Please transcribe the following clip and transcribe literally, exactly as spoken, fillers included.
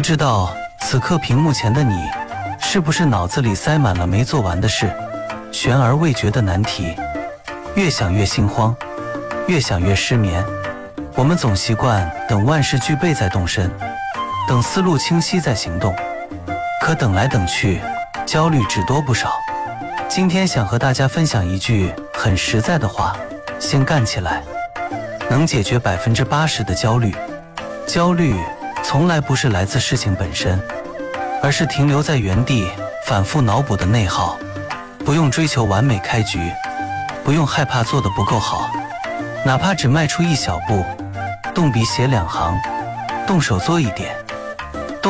知道此刻屏幕前的你，是不是脑子里塞满了没做完的事，悬而未决的难题，越想越心慌，越想越失眠。我们总习惯等万事俱备再动身，等思路清晰再行动，可等来等去，焦虑只多不少。今天想和大家分享一句很实在的话：先干起来，能解决百分之八十的焦虑。焦虑从来不是来自事情本身，而是停留在原地反复脑补的内耗。不用追求完美开局，不用害怕做得不够好，哪怕只迈出一小步，动笔写两行，动手做一点，